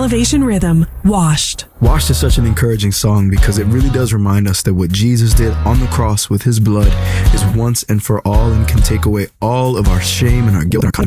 Elevation Rhythm, Washed. Washed is such an encouraging song because it really does remind us that what Jesus did on the cross with his blood is once and for all and can take away all of our shame and our guilt and our